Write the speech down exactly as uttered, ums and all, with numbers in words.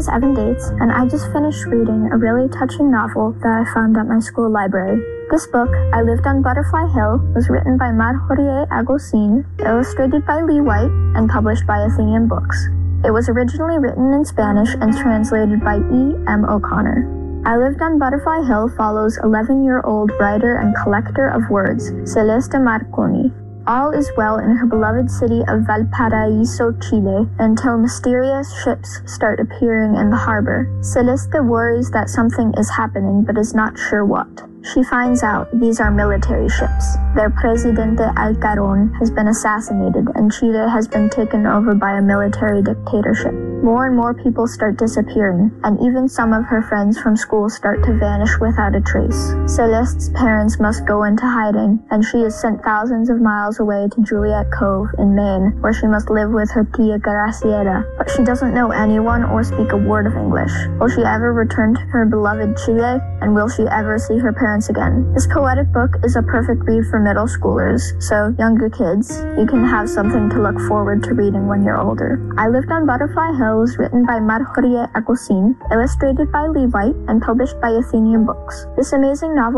is Evan Dates, and I just finished reading a really touching novel that I found at my school library. This book, I Lived on Butterfly Hill, was written by Marjorie Agosin, illustrated by Lee White, and published by Athenian Books. It was originally written in Spanish and translated by E. M. O'Connor. I Lived on Butterfly Hill follows eleven-year-old writer and collector of words, Celeste Marconi. All is well in her beloved city of Valparaiso, Chile, until mysterious ships start appearing in the harbor. Celeste worries that something is happening but is not sure what. She finds out these are military ships. Their Presidente Alcaron has been assassinated and Chile has been taken over by a military dictatorship. More and more people start disappearing, and even some of her friends from school start to vanish without a trace. Celeste's parents must go into hiding, and she is sent thousands of miles away to Juliet Cove in Maine, where she must live with her tia Graciela. But she doesn't know anyone or speak a word of English. Will she ever return to her beloved Chile, and will she ever see her parents again? This poetic book is a perfect read for middle schoolers, so younger kids, you can have something to look forward to reading when you're older. I Lived on Butterfly Hill was written by Marjorie Agosin, illustrated by Lee White, and published by Athenian Books. This amazing novel